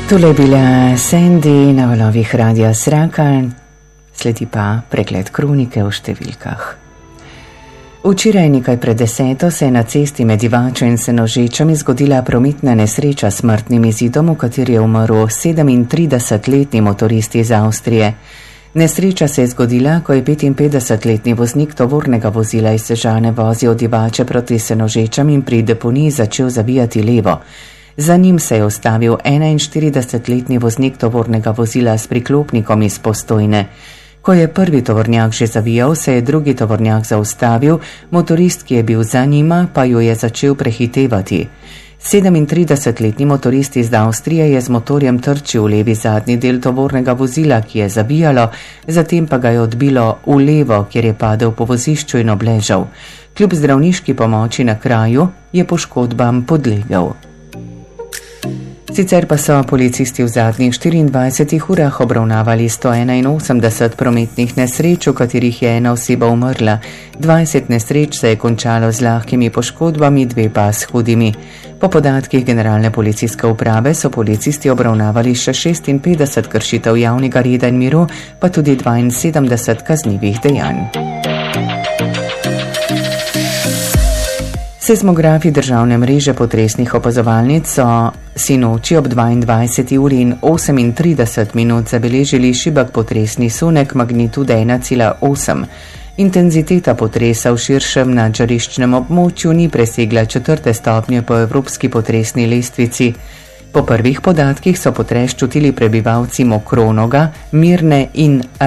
Tole je bila Sandy na valovih Radia Sraka, sledi pa pregled kronike v številkah. Včeraj nekaj pred 10 se je na cesti med Divačo in Senožečami zgodila prometna nesreča s smrtnim izidom, v kateri je umrl 37-letni motorist iz Avstrije. Nesreča se je zgodila, ko je 55-letni voznik tovornega vozila iz Sežane vozil od Divače proti Senožečam in pri deponiji začel zavijati levo. Za njim se je ustavil 41-letni voznik tovornega vozila s priklopnikom iz Postojne. Ko je prvi tovornjak že zavijal, se je drugi tovornjak zaustavil, motorist, ki je bil za njima, pa jo je začel prehitevati. 37-letni motorist iz Avstrije je z motorjem trčil v levi zadnji del tovornega vozila, ki je zavijalo, zatem pa ga je odbilo v levo, kjer je padel po vozišču in obležal. Kljub zdravniški pomoči na kraju je poškodbam podlegel. Sicer pa so policisti v zadnjih 24 urah obravnavali 181 prometnih nesreč, v katerih je ena oseba umrla. 20 nesreč se je končalo z lahkimi poškodbami, 2 pa s hudimi. Po podatkih Generalne policijske uprave so policisti obravnavali še 56 kršitev javnega reda in miru, pa tudi 72 kaznivih dejanj. Seizmografi državne mreže potresnih opazovalnic so sinoči ob 22 uri in 38 minut zabeležili šibek potresni sunek magnitude 1,8. Intenziteta potresa v širšem nadžariščnem območju ni presegla 4. stopnje po evropski potresni lestvici. Po prvih podatkih so potres čutili prebivalci Mokronoga, Mirne in